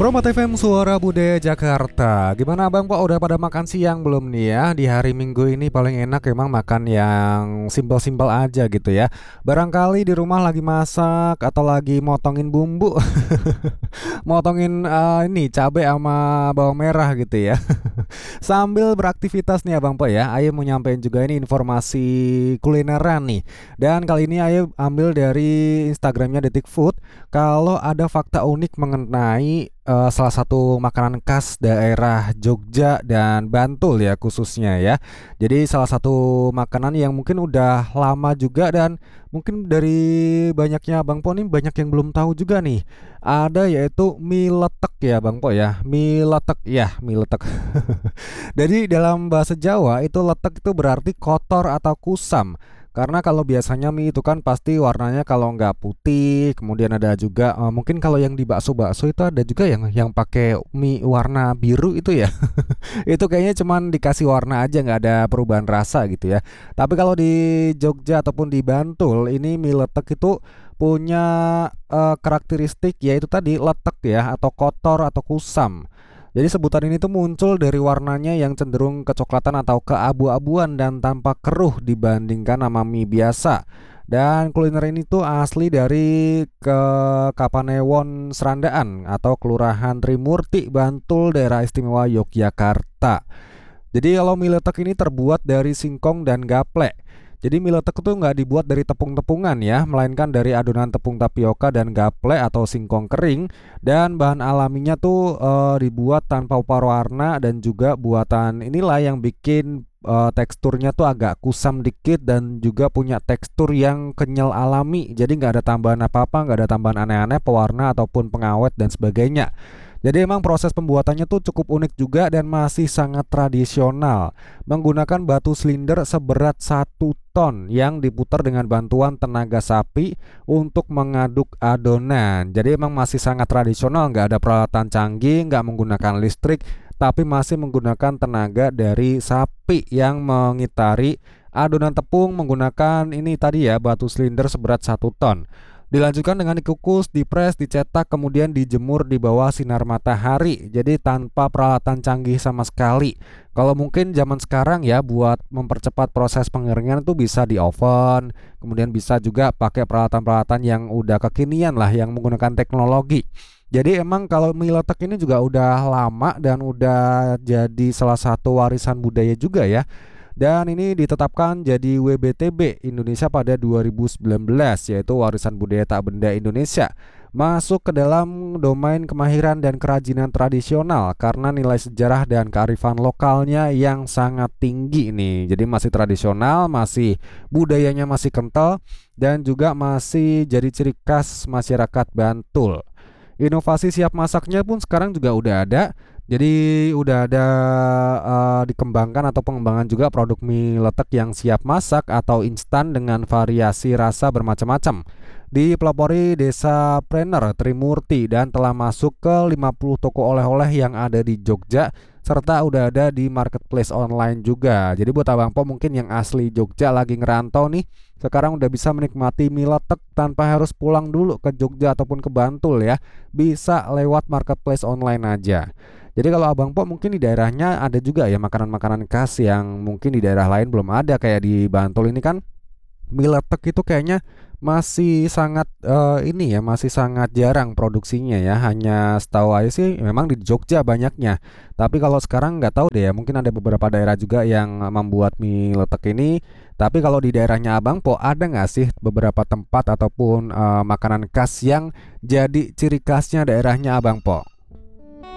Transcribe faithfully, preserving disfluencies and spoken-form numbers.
Promo T F M Suara Budaya Jakarta. Gimana Abang Pak, udah pada makan siang belum nih ya? Di hari Minggu ini paling enak emang makan yang simpel-simpel aja gitu ya. Barangkali di rumah lagi masak atau lagi motongin bumbu. Motongin eh, ini cabai sama bawang merah gitu ya. Sambil beraktivitas nih Abang Po ya, Ayo mau nyampein juga ini informasi kulineran nih. Dan kali ini Ayo ambil dari Instagramnya Detik Food. Kalau ada fakta unik mengenai eh, salah satu makanan khas daerah Jogja dan Bantul ya khususnya ya. Jadi salah satu makanan yang mungkin udah lama juga dan mungkin dari banyaknya Bang Po nih banyak yang belum tahu juga nih. Ada yaitu mie letek ya Bang Po ya. Mie letek ya, mie letek. Jadi dalam bahasa Jawa itu letek itu berarti kotor atau kusam. Karena kalau biasanya mie itu kan pasti warnanya kalau nggak putih, kemudian ada juga eh, mungkin kalau yang di bakso-bakso itu ada juga yang yang pakai mie warna biru itu ya. Itu kayaknya cuman dikasih warna aja, nggak ada perubahan rasa gitu ya. Tapi kalau di Jogja ataupun di Bantul ini mie letek itu punya eh, karakteristik yaitu tadi letek ya atau kotor atau kusam. Jadi sebutan ini tuh muncul dari warnanya yang cenderung kecoklatan atau keabu-abuan dan tampak keruh dibandingkan nama mie biasa. Dan kuliner ini tuh asli dari ke Kapanewon Serandaan atau Kelurahan Trimurti, Bantul, Daerah Istimewa Yogyakarta. Jadi kalau mie letek ini terbuat dari singkong dan gaplek. Jadi mie letek itu nggak dibuat dari tepung-tepungan ya, melainkan dari adonan tepung tapioka dan gaplek atau singkong kering. Dan bahan alaminya tuh eh, dibuat tanpa pewarna dan juga buatan inilah yang bikin eh, teksturnya tuh agak kusam dikit dan juga punya tekstur yang kenyal alami. Jadi nggak ada tambahan apa-apa, nggak ada tambahan aneh-aneh, pewarna ataupun pengawet dan sebagainya. Jadi emang proses pembuatannya tuh cukup unik juga dan masih sangat tradisional. Menggunakan batu silinder seberat satu ton yang diputar dengan bantuan tenaga sapi untuk mengaduk adonan. Jadi emang masih sangat tradisional, nggak ada peralatan canggih, nggak menggunakan listrik, tapi masih menggunakan tenaga dari sapi yang mengitari adonan tepung menggunakan ini tadi ya batu silinder seberat satu ton. Dilanjutkan dengan dikukus, dipres, dicetak, kemudian dijemur di bawah sinar matahari. Jadi tanpa peralatan canggih sama sekali. Kalau mungkin zaman sekarang ya buat mempercepat proses pengeringan itu bisa di oven, kemudian bisa juga pakai peralatan-peralatan yang udah kekinian lah yang menggunakan teknologi. Jadi emang kalau mie letek ini juga udah lama dan udah jadi salah satu warisan budaya juga ya. Dan ini ditetapkan jadi W B T B Indonesia pada dua ribu sembilan belas, yaitu Warisan Budaya Tak Benda Indonesia. Masuk ke dalam domain kemahiran dan kerajinan tradisional karena nilai sejarah dan kearifan lokalnya yang sangat tinggi nih. Jadi masih tradisional, masih budayanya masih kental dan juga masih jadi ciri khas masyarakat Bantul. Inovasi siap masaknya pun sekarang juga udah ada. Jadi udah ada uh, dikembangkan atau pengembangan juga produk mie letek yang siap masak atau instan dengan variasi rasa bermacam-macam. Dipelopori Desa Prener Trimurti dan telah masuk ke lima puluh toko oleh-oleh yang ada di Jogja serta udah ada di marketplace online juga. Jadi buat Abang Po mungkin yang asli Jogja lagi ngerantau nih, sekarang udah bisa menikmati mie letek tanpa harus pulang dulu ke Jogja ataupun ke Bantul ya. Bisa lewat marketplace online aja. Jadi kalau Abang Po mungkin di daerahnya ada juga ya makanan-makanan khas yang mungkin di daerah lain belum ada, kayak di Bantul ini kan mie letek itu kayaknya masih sangat eh, ini ya masih sangat jarang produksinya ya, hanya setahu aja sih memang di Jogja banyaknya. Tapi kalau sekarang nggak tahu deh ya, mungkin ada beberapa daerah juga yang membuat mie letek ini. Tapi kalau di daerahnya Abang Po ada nggak sih beberapa tempat ataupun eh, makanan khas yang jadi ciri khasnya daerahnya Abang Po?